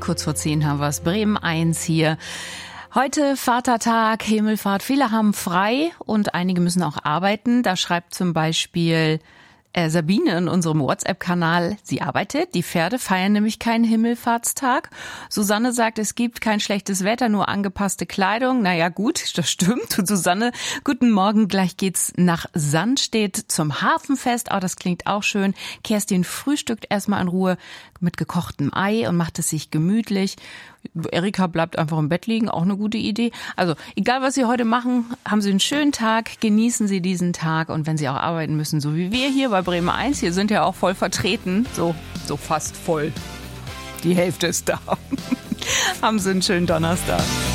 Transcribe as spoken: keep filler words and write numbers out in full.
kurz vor zehn haben wir es. Bremen eins hier. Heute Vatertag, Himmelfahrt. Viele haben frei und einige müssen auch arbeiten. Da schreibt zum Beispiel äh, Sabine in unserem WhatsApp-Kanal, sie arbeitet. Die Pferde feiern nämlich keinen Himmelfahrtstag. Susanne sagt, es gibt kein schlechtes Wetter, nur angepasste Kleidung. Naja gut, das stimmt. Und Susanne, guten Morgen. Gleich geht's nach Sandstedt zum Hafenfest. Oh, das klingt auch schön. Kerstin frühstückt erstmal in Ruhe mit gekochtem Ei und macht es sich gemütlich. Erika bleibt einfach im Bett liegen, auch eine gute Idee. Also egal, was Sie heute machen, haben Sie einen schönen Tag, genießen Sie diesen Tag. Und wenn Sie auch arbeiten müssen, so wie wir hier bei Bremen eins, hier sind ja auch voll vertreten, so, so fast voll. Die Hälfte ist da. Haben Sie einen schönen Donnerstag.